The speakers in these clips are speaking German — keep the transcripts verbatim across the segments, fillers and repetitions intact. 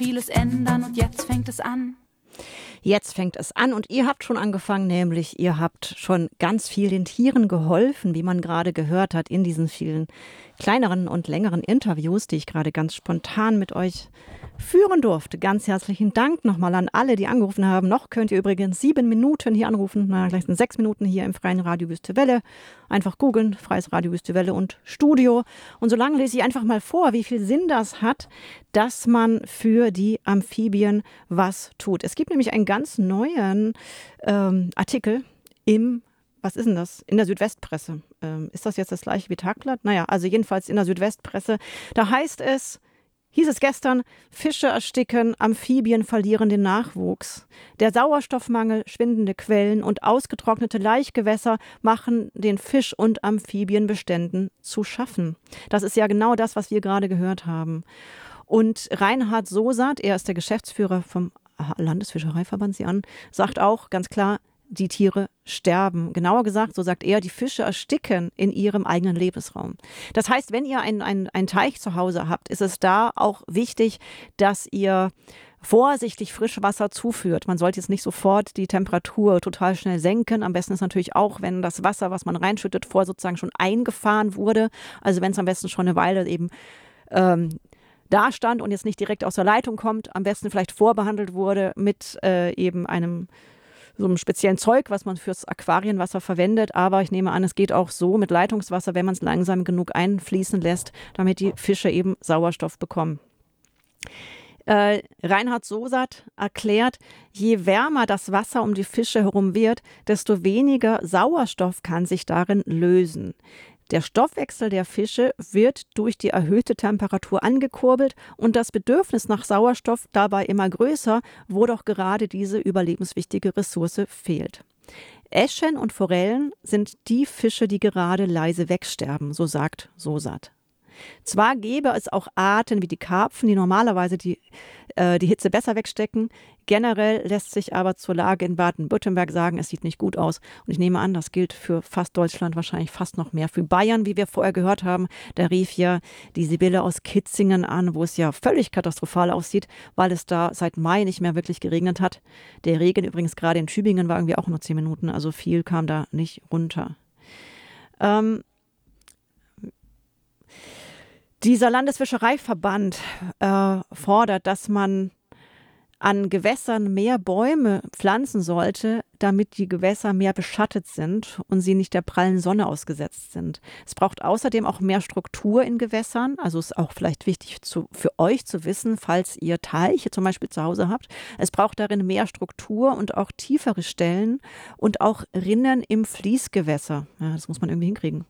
vieles ändern und jetzt fängt es an. Jetzt fängt es an und ihr habt schon angefangen, nämlich ihr habt schon ganz viel den Tieren geholfen, wie man gerade gehört hat in diesen vielen kleineren und längeren Interviews, die ich gerade ganz spontan mit euch führen durfte. Ganz herzlichen Dank nochmal an alle, die angerufen haben. Noch könnt ihr übrigens sieben Minuten hier anrufen, na, gleich sind sechs Minuten hier im Freien Radio Wüste Welle. Einfach googeln, Freies Radio Wüste Welle und Studio. Und solange lese ich einfach mal vor, wie viel Sinn das hat, dass man für die Amphibien was tut. Es gibt nämlich einen ganz neuen ähm, Artikel im Was ist denn das? In der Südwestpresse. Ähm, ist das jetzt das gleiche wie Tagblatt? Naja, also jedenfalls in der Südwestpresse. Da heißt es, hieß es gestern, Fische ersticken, Amphibien verlieren den Nachwuchs. Der Sauerstoffmangel, schwindende Quellen und ausgetrocknete Laichgewässer machen den Fisch- und Amphibienbeständen zu schaffen. Das ist ja genau das, was wir gerade gehört haben. Und Reinhard Sosat, er ist der Geschäftsführer vom Landesfischereiverband, Sie an, sagt auch ganz klar, die Tiere sterben. Genauer gesagt, so sagt er, die Fische ersticken in ihrem eigenen Lebensraum. Das heißt, wenn ihr einen ein Teich zu Hause habt, ist es da auch wichtig, dass ihr vorsichtig Frischwasser zuführt. Man sollte jetzt nicht sofort die Temperatur total schnell senken. Am besten ist natürlich auch, wenn das Wasser, was man reinschüttet, vorher sozusagen schon eingefahren wurde. Also wenn es am besten schon eine Weile eben ähm, da stand und jetzt nicht direkt aus der Leitung kommt, am besten vielleicht vorbehandelt wurde mit äh, eben einem so einem speziellen Zeug, was man fürs Aquarienwasser verwendet. Aber ich nehme an, es geht auch so mit Leitungswasser, wenn man es langsam genug einfließen lässt, damit die Fische eben Sauerstoff bekommen. Äh, Reinhard Sosat erklärt, je wärmer das Wasser um die Fische herum wird, desto weniger Sauerstoff kann sich darin lösen. Der Stoffwechsel der Fische wird durch die erhöhte Temperatur angekurbelt und das Bedürfnis nach Sauerstoff dabei immer größer, wo doch gerade diese überlebenswichtige Ressource fehlt. Äschen und Forellen sind die Fische, die gerade leise wegsterben, so sagt Sosat. Zwar gäbe es auch Arten wie die Karpfen, die normalerweise die, äh, die Hitze besser wegstecken. Generell lässt sich aber zur Lage in Baden-Württemberg sagen, es sieht nicht gut aus. Und ich nehme an, das gilt für fast Deutschland, wahrscheinlich fast noch mehr. Für Bayern, wie wir vorher gehört haben, da rief ja die Sibylle aus Kitzingen an, wo es ja völlig katastrophal aussieht, weil es da seit Mai nicht mehr wirklich geregnet hat. Der Regen übrigens gerade in Tübingen war irgendwie auch nur zehn Minuten, also viel kam da nicht runter. Ähm, Dieser Landesfischereiverband äh, fordert, dass man an Gewässern mehr Bäume pflanzen sollte, damit die Gewässer mehr beschattet sind und sie nicht der prallen Sonne ausgesetzt sind. Es braucht außerdem auch mehr Struktur in Gewässern. Also ist auch vielleicht wichtig zu, für euch zu wissen, falls ihr Teiche zum Beispiel zu Hause habt. Es braucht darin mehr Struktur und auch tiefere Stellen und auch Rinnen im Fließgewässer. Ja, das muss man irgendwie hinkriegen.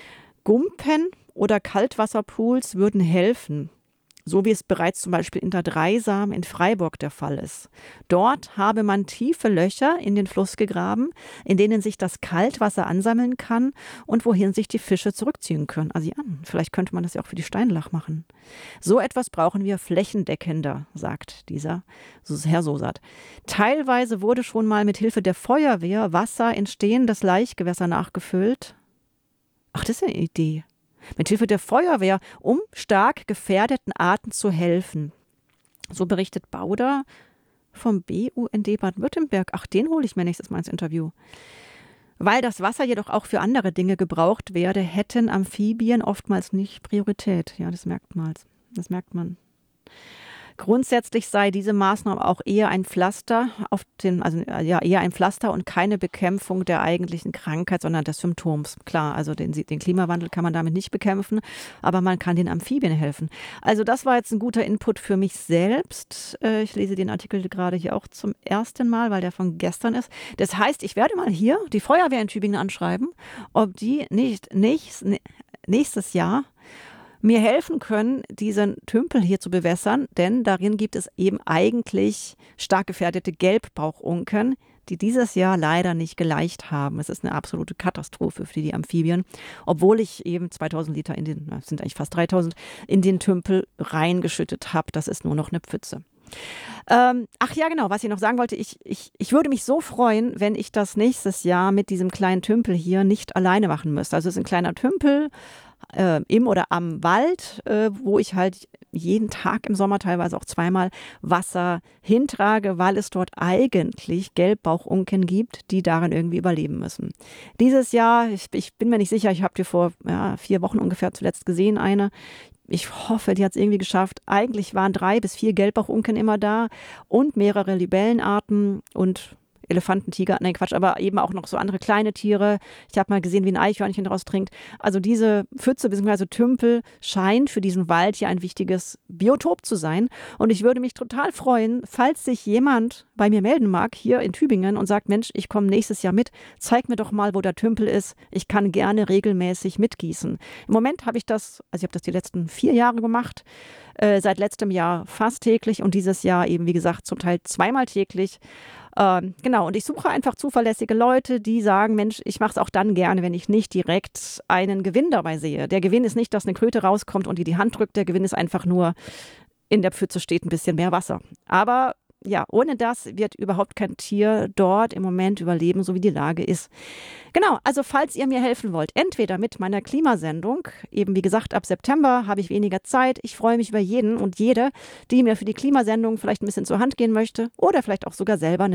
Gumpen oder Kaltwasserpools würden helfen, so wie es bereits zum Beispiel in der Dreisam in Freiburg der Fall ist. Dort habe man tiefe Löcher in den Fluss gegraben, in denen sich das Kaltwasser ansammeln kann und wohin sich die Fische zurückziehen können. Also ja, vielleicht könnte man das ja auch für die Steinlach machen. So etwas brauchen wir flächendeckender, sagt dieser Herr Sosat. Teilweise wurde schon mal mit Hilfe der Feuerwehr Wasser in stehendes Laichgewässer nachgefüllt. Ach, das ist eine Idee. Mit Hilfe der Feuerwehr, um stark gefährdeten Arten zu helfen. So berichtet Bauder vom B U N D Baden-Württemberg. Ach, den hole ich mir nächstes Mal ins Interview. Weil das Wasser jedoch auch für andere Dinge gebraucht werde, hätten Amphibien oftmals nicht Priorität. Ja, das merkt man. Das merkt man. Grundsätzlich sei diese Maßnahme auch eher ein Pflaster auf den, also ja, eher ein Pflaster und keine Bekämpfung der eigentlichen Krankheit, sondern des Symptoms. Klar, also den, den Klimawandel kann man damit nicht bekämpfen, aber man kann den Amphibien helfen. Also das war jetzt ein guter Input für mich selbst. Ich lese den Artikel gerade hier auch zum ersten Mal, weil der von gestern ist. Das heißt, ich werde mal hier die Feuerwehr in Tübingen anschreiben, ob die nicht, nicht nächstes Jahr mir helfen können, diesen Tümpel hier zu bewässern, denn darin gibt es eben eigentlich stark gefährdete Gelbbauchunken, die dieses Jahr leider nicht geleicht haben. Es ist eine absolute Katastrophe für die Amphibien, obwohl ich eben zweitausend Liter in den, das sind eigentlich fast dreitausend, in den Tümpel reingeschüttet habe. Das ist nur noch eine Pfütze. Ähm, ach ja, genau, was ich noch sagen wollte, ich, ich, ich würde mich so freuen, wenn ich das nächstes Jahr mit diesem kleinen Tümpel hier nicht alleine machen müsste. Also es ist ein kleiner Tümpel, äh, im oder am Wald, äh, wo ich halt jeden Tag im Sommer, teilweise auch zweimal, Wasser hintrage, weil es dort eigentlich Gelbbauchunken gibt, die darin irgendwie überleben müssen. Dieses Jahr, ich, ich bin mir nicht sicher, ich habe die vor ja, vier Wochen ungefähr zuletzt gesehen, eine. Ich hoffe, die hat es irgendwie geschafft. Eigentlich waren drei bis vier Gelbbauchunken immer da und mehrere Libellenarten und Elefanten, Tiger, nein Quatsch, aber eben auch noch so andere kleine Tiere. Ich habe mal gesehen, wie ein Eichhörnchen daraus trinkt. Also diese Pfütze bzw. Tümpel scheint für diesen Wald hier ein wichtiges Biotop zu sein. Und ich würde mich total freuen, falls sich jemand bei mir melden mag, hier in Tübingen und sagt, Mensch, ich komme nächstes Jahr mit, zeig mir doch mal, wo der Tümpel ist. Ich kann gerne regelmäßig mitgießen. Im Moment habe ich das, also ich habe das die letzten vier Jahre gemacht, äh, seit letztem Jahr fast täglich und dieses Jahr eben, wie gesagt, zum Teil zweimal täglich. Ähm, genau, und ich suche einfach zuverlässige Leute, die sagen, Mensch, ich mache es auch dann gerne, wenn ich nicht direkt einen Gewinn dabei sehe. Der Gewinn ist nicht, dass eine Kröte rauskommt und die die Hand drückt. Der Gewinn ist einfach nur, in der Pfütze steht ein bisschen mehr Wasser. Aber ja, ohne das wird überhaupt kein Tier dort im Moment überleben, so wie die Lage ist. Genau, also falls ihr mir helfen wollt, entweder mit meiner Klimasendung, eben wie gesagt, ab September habe ich weniger Zeit. Ich freue mich über jeden und jede, die mir für die Klimasendung vielleicht ein bisschen zur Hand gehen möchte oder vielleicht auch sogar selber eine